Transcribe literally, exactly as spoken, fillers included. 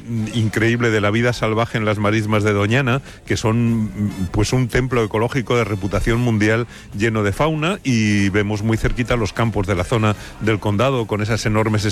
increíble de la vida salvaje en las marismas de Doñana, que son pues un templo ecológico de reputación mundial lleno de fauna, y vemos muy cerquita los campos de la zona del condado con esas enormes